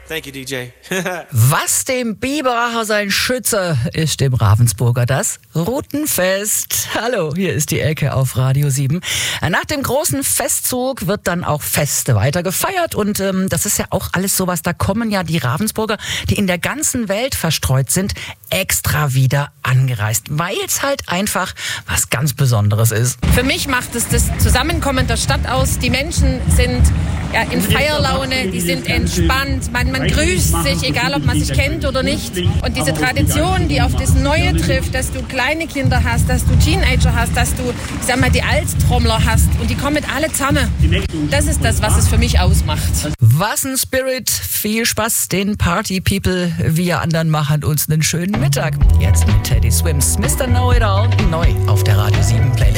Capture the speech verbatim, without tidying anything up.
Thank you, D J. Was dem Biberacher sein Schütze ist dem Ravensburger das Rutenfest. Hallo, hier ist die Ecke auf Radio sieben. Nach dem großen Festzug wird dann auch Feste weiter gefeiert und ähm, das ist ja auch alles sowas, da kommen ja die Ravensburger, die in der ganzen Welt verstreut sind, extra wieder angereist, weil es halt einfach was ganz Besonderes ist. Für mich macht es das Zusammenkommen der Stadt aus. Die Menschen sind ja in Feierlaune, die sind entspannt, man, man grüßt sich, egal ob man sich kennt oder nicht. Und diese Tradition, die auf das Neue trifft, dass du kleine Kinder hast, dass du Teenager hast, dass du, ich sag mal, die Alttrommler hast und die kommen alle zusammen. Das ist das, was es für mich ausmacht. Was ein Spirit, viel Spaß den Party People. Wir anderen machen uns einen schönen Mittag. Jetzt mit Teddy Swims, Mister Know It All, neu auf der Radio sieben Playlist.